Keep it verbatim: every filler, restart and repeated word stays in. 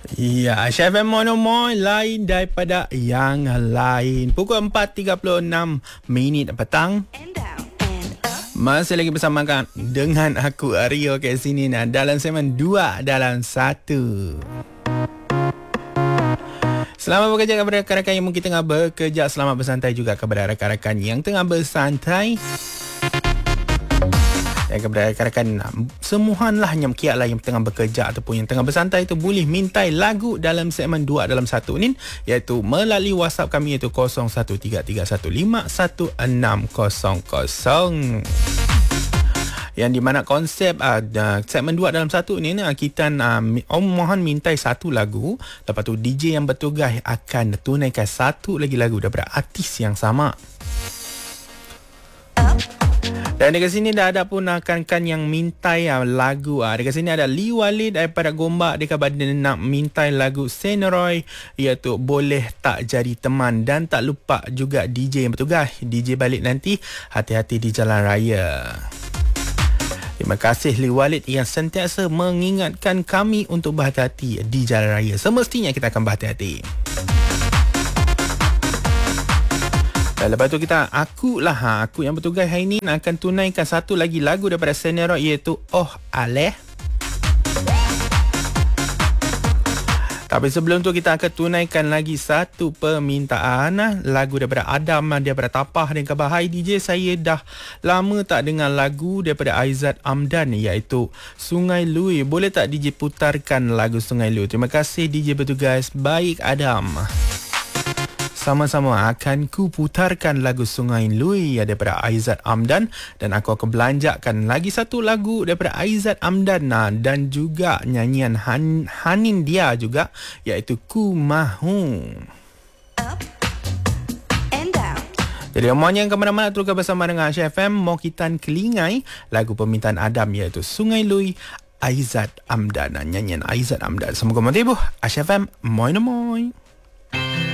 Ya, Aisyah F M mono-moy lain daripada yang lain. Pukul empat tiga puluh enam minit petang. Masih lagi bersama kan dengan aku Aryo kat sini nah, dalam segmen dua dalam satu. Selamat bekerja kepada rakan-rakan yang mungkin tengah bekerja. Selamat bersantai juga kepada rakan-rakan yang tengah bersantai. Dan kepada rakan-rakan semuahan lah yang kiat lah yang tengah bekerja ataupun yang tengah bersantai itu boleh mintai lagu dalam segmen dua dalam satu ni, iaitu melalui WhatsApp kami iaitu kosong satu tiga tiga satu lima satu enam kosong kosong. Yang di mana konsep uh, segmen dua dalam satu ni uh, kita uh, Om mohon mintai satu lagu, lepas tu D J yang bertugas akan tunaikan satu lagi lagu daripada artis yang sama. Dan dekat sini dah ada pun rakan-rakan yang mintai uh, lagu. Uh, dekat sini ada Lee Walid daripada Gombak. Dia kata nak mintai lagu Seneroy, iaitu Boleh Tak Jadi Teman. Dan tak lupa juga D J yang bertugas. D J balik nanti, hati-hati di jalan raya. Terima kasih Lee Walid yang sentiasa mengingatkan kami untuk berhati-hati di jalan raya. Semestinya kita akan berhati-hati. Dan lepas tu kita, aku lah, ha, aku yang bertugas hari ni akan tunaikan satu lagi lagu daripada Senero, iaitu Oh Aleh. Tapi sebelum tu kita akan tunaikan lagi satu permintaan, lagu daripada Adam, daripada Tapah dan Kabahai. D J, saya dah lama tak dengar lagu daripada Aizat Amdan, iaitu Sungai Lui. Boleh tak D J putarkan lagu Sungai Lui? Terima kasih D J bertugas. Baik Adam, sama-sama akan ku putarkan lagu Sungai Lui daripada Aizat Amdan, dan aku akan belanjakan lagi satu lagu daripada Aizat Amdan dan juga nyanyian Han, Hanin dia juga, iaitu Ku Mahu. Jadi omongan yang kemana-mana teruskan bersama dengan Aisyah F M. Mau kita kelingai lagu permintaan Adam, iaitu Sungai Lui Aizat Amdan, nyanyian Aizat Amdan. Semoga menghibur. Aisyah F M, moi moi.